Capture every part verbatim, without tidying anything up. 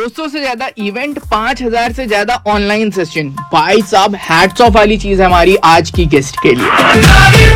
दो सौ से ज्यादा इवेंट, पांच हज़ार से ज्यादा ऑनलाइन सेशन। भाई साहब हैट्स ऑफ वाली चीज है हमारी आज की गेस्ट के लिए।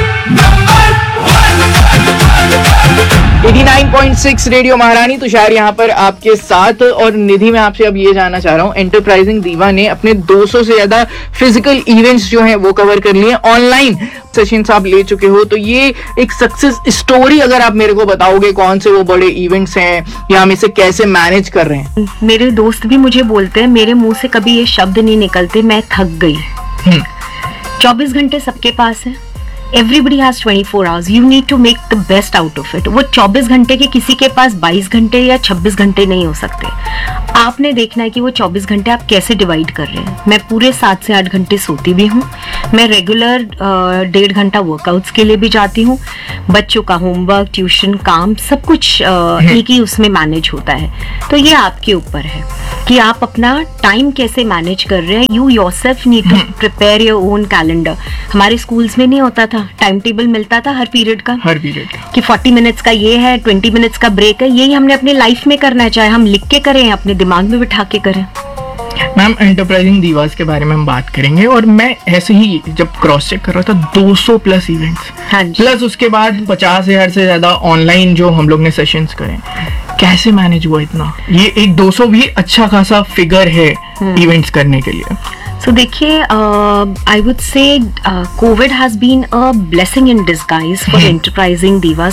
नवासी पॉइंट सिक्स रेडियो महारानी, तुषार यहाँ पर आपके साथ। और निधि, मैं आपसे अब ये जानना चाह रहा हूँ, एंटरप्राइजिंग दीवा ने अपने दो सौ से ज्यादा फिजिकल इवेंट्स जो हैं वो कवर कर लिए, ऑनलाइन सेशंस आप ले चुके हो, तो ये एक सक्सेस स्टोरी अगर आप मेरे को बताओगे, कौन से वो बड़े इवेंट्स हैं या हम इसे कैसे मैनेज कर रहे हैं? मेरे दोस्त भी मुझे बोलते हैं, मेरे मुंह से कभी ये शब्द नहीं निकलते, मैं थक गई। चौबीस घंटे सबके पास है, everybody has twenty four hours, you need to make the best out of it. वो चौबीस घंटे के किसी के पास बाईस घंटे या छब्बीस घंटे नहीं हो सकते। आपने देखना है कि वो चौबीस घंटे आप कैसे डिवाइड कर रहे हैं। मैं पूरे सात से आठ घंटे सोती भी हूँ, मैं रेगुलर डेढ़ घंटा वर्कआउट्स के लिए भी जाती हूँ, बच्चों का होमवर्क, ट्यूशन, काम सब कुछ एक ही उसमें मैनेज होता है। तो ये आपके ऊपर है कि आप अपना टाइम कैसे मैनेज कर रहे हैं। You yourself need to prepare your own calendar. हमारे स्कूल्स में नहीं होता था, टाइम टेबल मिलता था हर पीरियड का, हर पीरियड कि चालीस मिनट्स का ये है, बीस मिनट्स का ब्रेक है। यही हमने अपनी लाइफ में करना है, चाहे हम लिख के करें, अपने दिमाग में बिठा के करें। मैम, एंटरप्राइजिंग दीवास के बारे में हम बात करेंगे, और मैं ऐसे ही जब क्रॉस चेक कर रहा था, दो सौ प्लस इवेंट्स, हाँ जी, प्लस उसके बाद पचास हजार से ज्यादा ऑनलाइन जो हम लोग ने सेशंस करे, कैसे मैनेज हुआ इतना? ये एक दो सौ भी अच्छा खासा फिगर है इवेंट्स करने के लिए। सो so, देखिए, I would say Covid has been a blessing in disguise for enterprising दीवास।